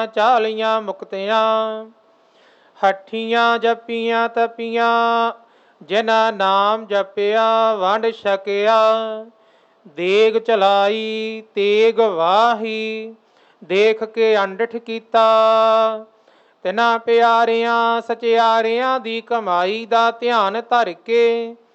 ਚਾਲੀਆਂ ਮੁਕਤਿਆਂ। ਹੱਠੀਆਂ ਜਪੀਆਂ ਤਪੀਆਂ, ਜਿਨ੍ਹਾਂ ਨਾਮ ਜਪਿਆ ਵੰਡ ਛਕਿਆ। ਦੇਗ ਚਲਾਈ ਤੇਗ ਵਾਹੀ, ਦੇਖ ਕੇ ਅੰਡਠ ਕੀਤਾ। ਤਿਨਾਂ ਪਿਆਰਿਆਂ ਸਚਿਆਰਿਆਂ ਦੀ ਕਮਾਈ ਦਾ ਧਿਆਨ ਧਰ ਕੇ